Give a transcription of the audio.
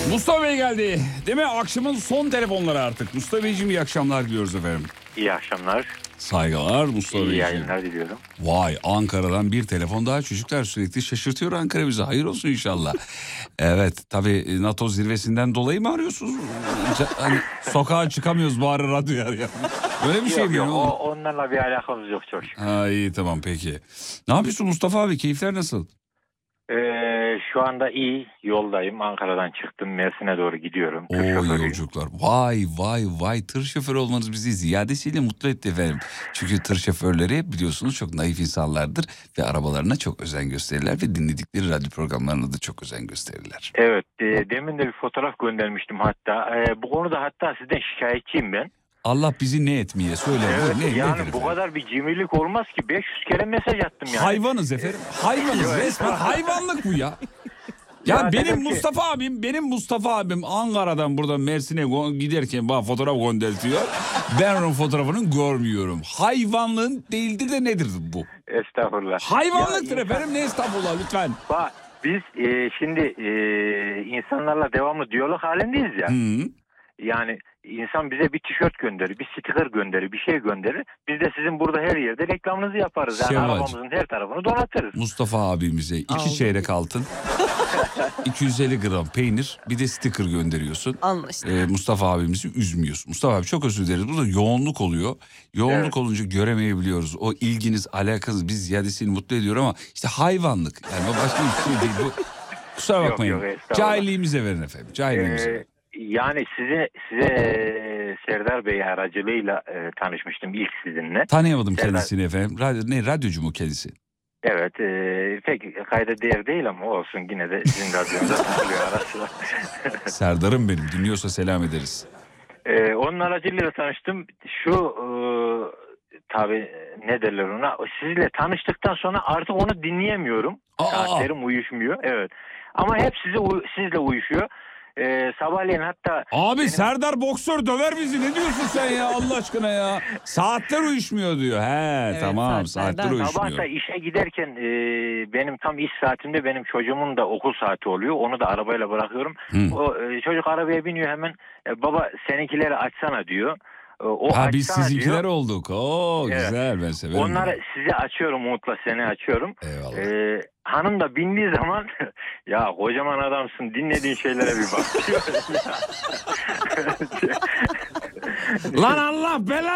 Mustafa Bey geldi. Değil mi? Akşamın son telefonları artık. Mustafa Beyciğim iyi akşamlar diliyoruz efendim. İyi akşamlar. Saygılar Mustafa Beyciğim. İyi yayınlar diliyorum. Vay, Ankara'dan bir telefon daha, çocuklar sürekli şaşırtıyor Ankara bizi. Hayır olsun inşallah. Evet tabii, NATO zirvesinden dolayı mı arıyorsunuz? Hani sokağa çıkamıyoruz bari radyoyu arayalım. Böyle bir şey mi? Yok, onlarla bir alakamız yok çok şükür. Ha, iyi tamam peki. Ne yapıyorsun Mustafa abi, keyifler nasıl? Şu anda iyi, yoldayım. Ankara'dan çıktım, Mersin'e doğru gidiyorum. Oo, iyi yolculuklar. Vay tır şoförü olmanız bizi ziyadesiyle mutlu etti efendim. Çünkü tır şoförleri biliyorsunuz çok naif insanlardır ve arabalarına çok özen gösterirler ve dinledikleri radyo programlarına da çok özen gösterirler. Evet, demin de bir fotoğraf göndermiştim hatta. Bu konuda hatta sizden şikayetçiyim ben. Allah bizi ne etmeye söyle. Evet, ne, yani nedir bu efendim? kadar bir cimrilik olmaz ki. 500 kere mesaj attım yani. Hayvanız efendim. Hayvanız, resmen hayvanlık bu ya. Ya benim Mustafa abim Ankara'dan buradan Mersin'e giderken bana fotoğraf göndertiyor. Ben onun fotoğrafını görmüyorum. Hayvanlığın değildir de nedir bu? Estağfurullah. Hayvanlıktır efendim, ne estağfurullah lütfen. Bak biz şimdi insanlarla devamlı diyalog halindeyiz ya. Hı. Yani insan bize bir tişört gönderir, bir sticker gönderir, bir şey gönderir. Biz de sizin burada her yerde reklamınızı yaparız. Yani Şevvalcığım, arabamızın her tarafını donatırız. Mustafa abimize 2 çeyrek altın, 250 gram peynir, bir de sticker gönderiyorsun. Anlaştık. Mustafa abimizi üzmüyorsun. Mustafa abi çok özür dileriz. Burada yoğunluk oluyor. Yoğunluk olunca göremeyebiliyoruz. O ilginiz, alakanız biz ziyadesiyle mutlu ediyor ama işte hayvanlık. Yani başka bir şey değil bu. Kusura bakmayın. Yok, estağfurullah. Cahilliğimize verin efendim. Cahilliğimize verin. Yani size Serdar Bey aracılığıyla tanışmıştım ilk sizinle. Tanıyamadım kendisini efendim. Radyocu mu kendisi? Evet, pek kayda değer değil ama olsun, yine de sizin radyonuzda takılıyor ara sıra. Serdar'ım benim, dinliyorsa selam ederiz. Onun aracılığıyla tanıştım. Şu tabii ne derler ona, sizinle tanıştıktan sonra artık onu dinleyemiyorum. Saatlerim uyuşmuyor. Evet. Ama hep sizle uyuşuyor. Sabahleyin hatta... Abi Serdar boksör döver bizi, ne diyorsun sen ya Allah aşkına ya. Saatler uyuşmuyor diyor. He evet, tamam saatler uyuşmuyor. Sabah da işe giderken benim tam iş saatimde benim çocuğumun da okul saati oluyor. Onu da arabayla bırakıyorum. O çocuk arabaya biniyor hemen, baba seninkileri açsana diyor. Biz sizinkiler diyor. Olduk. Oo evet. Güzel, ben severim. Onları size açıyorum, Umut'la seni açıyorum. Eyvallah. Hanım da bindiği zaman ya kocaman adamsın, dinlediğin şeylere bir bak diyor. Lan Allah bela